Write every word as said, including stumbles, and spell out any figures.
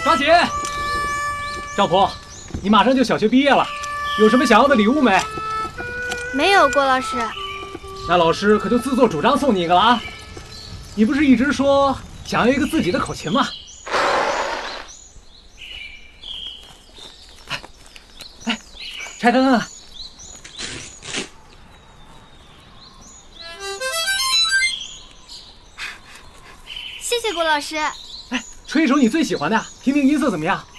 张琴，赵普，你马上就小学毕业了，有什么想要的礼物没？ 没有，郭老师。 那老师可就自作主张送你一个了啊！你不是一直说想要一个自己的口琴吗？哎，哎，拆开看看。 谢谢郭老师。 哎，吹一首你最喜欢的，听听音色怎么样？